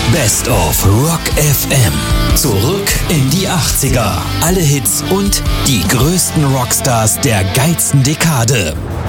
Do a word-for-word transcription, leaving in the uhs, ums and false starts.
Best of Rock F M. Zurück in die achtziger. Alle Hits und die größten Rockstars der geilsten Dekade.